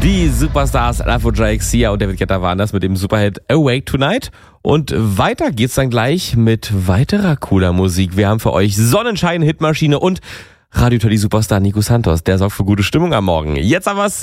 Die Superstars Afrojack, Sia und David Guetta waren das mit dem Superhit Awake Tonight. Und weiter geht's dann gleich mit weiterer cooler Musik. Wir haben für euch Sonnenschein, Hitmaschine und Radio Teddy Superstar Nico Santos. Der sorgt für gute Stimmung am Morgen. Jetzt haben wir es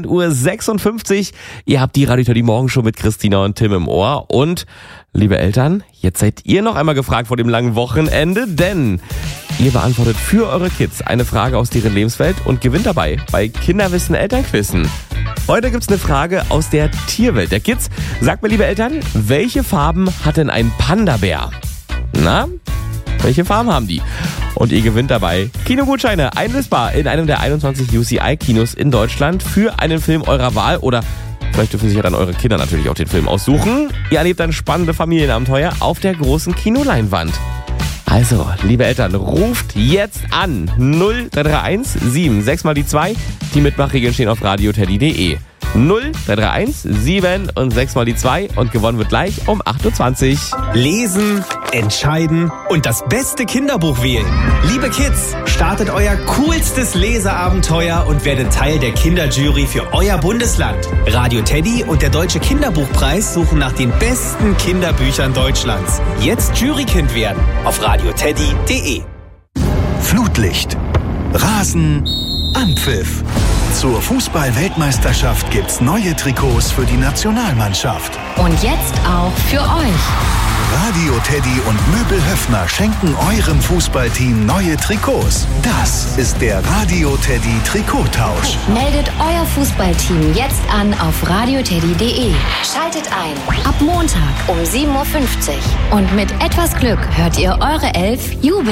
7:56 Uhr. Ihr habt die Radio Teddy Morgenshow mit Christina und Tim im Ohr. Und, liebe Eltern, jetzt seid ihr noch einmal gefragt vor dem langen Wochenende, denn ihr beantwortet für eure Kids eine Frage aus deren Lebenswelt und gewinnt dabei bei Kinderwissen Elternquizzen. Heute gibt's eine Frage aus der Tierwelt der Kids. Sagt mir, liebe Eltern, welche Farben hat denn ein Panda-Bär? Na, welche Farben haben die? Und ihr gewinnt dabei Kinogutscheine, einlösbar in einem der 21 UCI-Kinos in Deutschland für einen Film eurer Wahl oder vielleicht dürfen sich ja dann eure Kinder natürlich auch den Film aussuchen. Ihr erlebt dann spannende Familienabenteuer auf der großen Kinoleinwand. Also, liebe Eltern, ruft jetzt an 0331 76 mal die 2. Die Mitmachregeln stehen auf radioteddy.de. 0331 7 und 6 mal die 2 und gewonnen wird gleich um 8:20 Uhr. Lesen, entscheiden und das beste Kinderbuch wählen. Liebe Kids, startet euer coolstes Leseabenteuer und werdet Teil der Kinderjury für euer Bundesland. Radio Teddy und der Deutsche Kinderbuchpreis suchen nach den besten Kinderbüchern Deutschlands. Jetzt Jurykind werden auf radioteddy.de. Flutlicht, Rasen, Anpfiff. Zur Fußball-Weltmeisterschaft gibt's neue Trikots für die Nationalmannschaft. Und jetzt auch für euch. Radio Teddy und Möbel Höffner schenken eurem Fußballteam neue Trikots. Das ist der Radio Teddy Trikottausch. Meldet euer Fußballteam jetzt an auf radioteddy.de. Schaltet ein. Ab Montag um 7:50 Uhr. Und mit etwas Glück hört ihr eure Elf jubeln.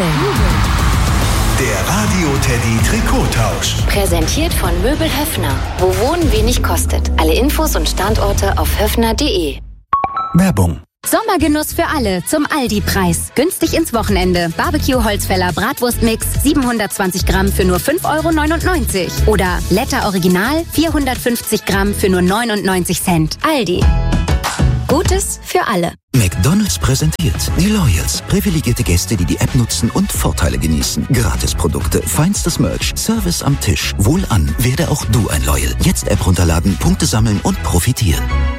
Der Radio Teddy Trikottausch. Präsentiert von Möbel Höffner. Wo Wohnen wenig kostet. Alle Infos und Standorte auf höffner.de. Werbung. Sommergenuss für alle zum Aldi-Preis. Günstig ins Wochenende. Barbecue Holzfäller Bratwurstmix 720 Gramm für nur 5,99 €. Oder Letter Original 450 Gramm für nur 99 Cent. Aldi. Gutes für alle. McDonald's präsentiert die Loyals. Privilegierte Gäste, die die App nutzen und Vorteile genießen. Gratisprodukte, feinstes Merch, Service am Tisch. Wohlan, werde auch du ein Loyal. Jetzt App runterladen, Punkte sammeln und profitieren.